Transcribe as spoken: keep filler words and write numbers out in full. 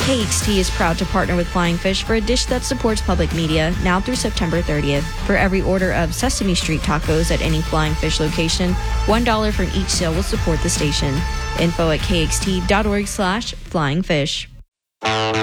K X T is proud to partner with Flying Fish for a dish that supports public media now through September thirtieth. For every order of Sesame Street tacos at any Flying Fish location, one dollar from each sale will support the station. Info at kxt.org slash flying fish.